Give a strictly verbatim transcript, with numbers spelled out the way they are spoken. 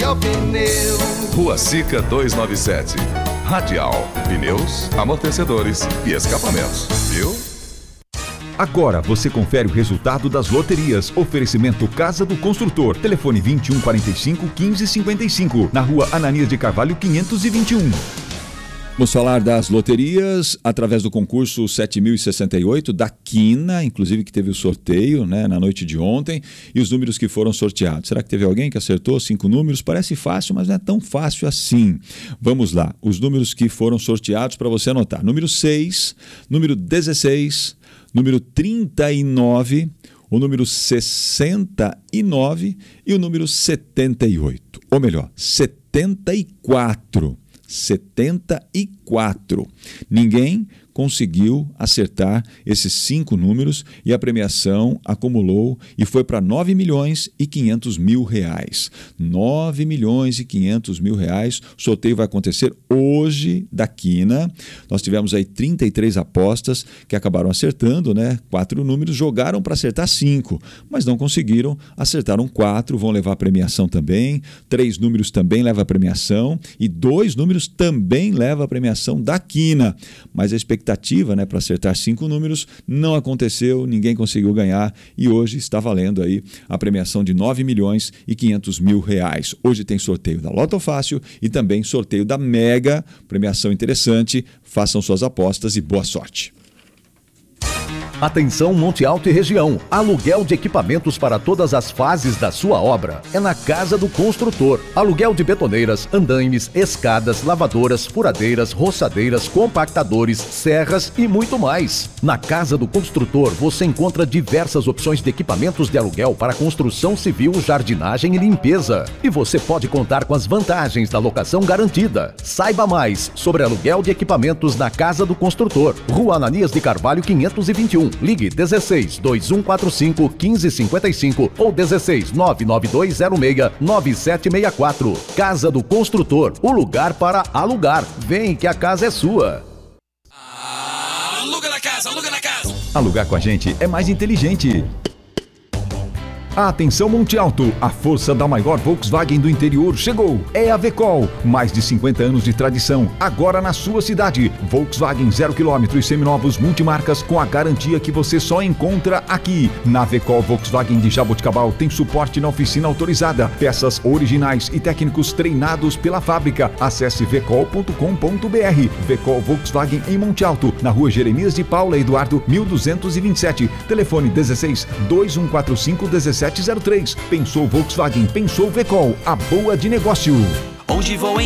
Radial Pneus. Rua Sica duzentos e noventa e sete. Radial Pneus, amortecedores e escapamentos. Viu? Agora você confere o resultado das loterias. Oferecimento Casa do Construtor. Telefone vinte e um quarenta e cinco, quinze cinquenta e cinco. Na rua Ananias de Carvalho, quinhentos e vinte e um. Vamos falar das loterias através do concurso sete mil e sessenta e oito da Quina, inclusive que teve o sorteio, né, na noite de ontem, e os números que foram sorteados. Será que teve alguém que acertou cinco números? Parece fácil, mas não é tão fácil assim. Vamos lá, os números que foram sorteados para você anotar. Número seis, número dezesseis, número trinta e nove, o número sessenta e nove e o número setenta e oito. Ou melhor, setenta e quatro. setenta e quatro. Ninguém conseguiu acertar esses cinco números e a premiação acumulou e foi para nove milhões e quinhentos mil reais. nove milhões e quinhentos mil reais. O sorteio vai acontecer hoje da Quina. Nós tivemos aí trinta e três apostas que acabaram acertando, né? Quatro números, jogaram para acertar cinco, mas não conseguiram, acertaram quatro, vão levar a premiação também. Três números também levam a premiação e dois números também levam a premiação da Quina. Mas a expectativa expectativa, né, para acertar cinco números não aconteceu, ninguém conseguiu ganhar e hoje está valendo aí a premiação de nove milhões e quinhentos mil reais. Hoje tem sorteio da Loto Fácil e também sorteio da Mega, premiação interessante. Façam suas apostas e boa sorte. Atenção Monte Alto e região, aluguel de equipamentos para todas as fases da sua obra é na Casa do Construtor. Aluguel de betoneiras, andaimes, escadas, lavadoras, furadeiras, roçadeiras, compactadores, serras e muito mais. Na Casa do Construtor você encontra diversas opções de equipamentos de aluguel para construção civil, jardinagem e limpeza. E você pode contar com as vantagens da locação garantida. Saiba mais sobre aluguel de equipamentos na Casa do Construtor. Rua Ananias de Carvalho, quinhentos e vinte e um. Ligue dezesseis, dois um quatro cinco, quinze cinquenta e cinco ou dezesseis, nove nove dois zero seis, nove sete seis quatro. Casa do Construtor, o lugar para alugar. Vem que a casa é sua. Aluga na casa, aluga na casa. Alugar com a gente é mais inteligente. Atenção Monte Alto, a força da maior Volkswagen do interior chegou. É a Vecol, mais de cinquenta anos de tradição, agora na sua cidade. Volkswagen zero quilômetro e seminovos multimarcas com a garantia que você só encontra aqui. Na Vecol Volkswagen de Jaboticabal tem suporte na oficina autorizada, peças originais e técnicos treinados pela fábrica. Acesse vecol ponto com ponto br. Vecol Volkswagen em Monte Alto, na rua Jeremias de Paula Eduardo, mil duzentos e vinte e sete. Telefone dezesseis, dois um quatro cinco, dezessete zero três. Pensou Volkswagen, pensou Vecol, a boa de negócio. Onde vou